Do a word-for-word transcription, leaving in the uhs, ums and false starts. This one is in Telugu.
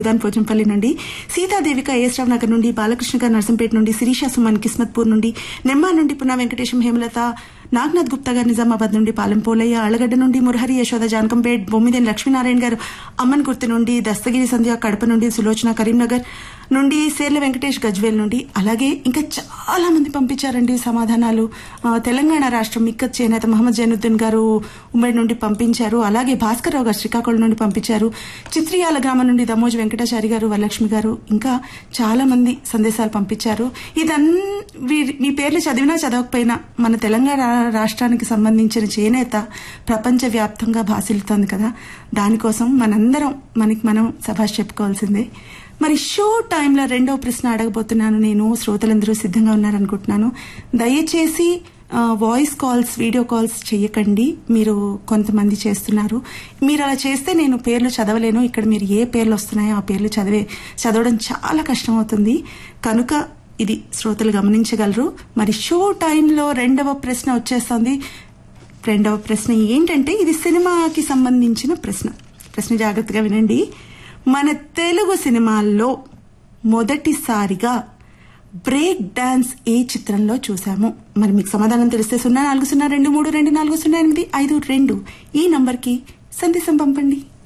పోచంపల్లి నుండి, సీతాదేవిక ఏఎస్రావు నగర్ నుండి, బాలకృష్ణ గారు నర్సంపేట నుండి, శిరీష సుమన్ కిస్మత్పూర్ నుండి, నెమ్మా నుండి పున్నా వెంకటేశం, హేమలత, నాగనాథ్ గుప్తా గారు నిజామాబాద్ నుండి, పాలెం పోలయ్య ఆళ్లగడ్డ నుండి, మురహరి యశోద జానకంపేట్, బొమ్మిదేని లక్ష్మీనారాయణ గారు అమ్మన్ గుర్తు నుండి, దస్తగిరి సంధ్య కడప నుండి, సులోచన కరీంనగర్ నుండి, సేర్ల వెంకటేష్ గజ్వేల్ నుండి, అలాగే ఇంకా చాలా మంది పంపించారండి సమాధానాలు. తెలంగాణ రాష్ట్రం మిక్కత్ చేనేత మహమ్మద్ జైనుద్దీన్ గారు ఉమ్మడి నుండి పంపించారు. అలాగే భాస్కర్ రావు గారు శ్రీకాకుళం నుండి పంపించారు. చిత్రియాల గ్రామం నుండి దమోజ్ వెంకటాచారి గారు, వరలక్ష్మి గారు, ఇంకా చాలా మంది సందేశాలు పంపించారు. ఇదన్నీ మీ పేర్లు చదివినా చదవకపోయినా మన తెలంగాణ రాష్ట్రానికి సంబంధించిన చేనేత ప్రపంచ వ్యాప్తంగా భాసిల్లుతోంది కదా, దానికోసం మనందరం మనకి మనం సభాష్ చెప్పుకోవాల్సిందే. మరి షో టైంలో రెండవ ప్రశ్న అడగబోతున్నాను నేను. శ్రోతలందరూ సిద్ధంగా ఉన్నారనుకుంటున్నాను. దయచేసి వాయిస్ కాల్స్, వీడియో కాల్స్ చెయ్యకండి. మీరు కొంతమంది చేస్తున్నారు. మీరు అలా చేస్తే నేను పేర్లు చదవలేను. ఇక్కడ మీరు ఏ పేర్లు వస్తున్నాయో ఆ పేర్లు చదివే చదవడం చాలా కష్టం అవుతుంది. కనుక ఇది శ్రోతలు గమనించగలరు. మరి షో టైంలో రెండవ ప్రశ్న వచ్చేస్తుంది. రెండవ ప్రశ్న ఏంటంటే, ఇది సినిమాకి సంబంధించిన ప్రశ్న. ప్రశ్న జాగ్రత్తగా వినండి. మన తెలుగు సినిమాల్లో మొదటిసారిగా బ్రేక్ డాన్స్ ఏ చిత్రంలో చూసాము? మరి మీకు సమాధానం తెలిస్తే సున్నా నాలుగు సున్నా రెండు మూడు రెండు నాలుగు సున్నా ఎనిమిది ఐదు రెండు ఈ నంబర్కి సందేశం పంపండి.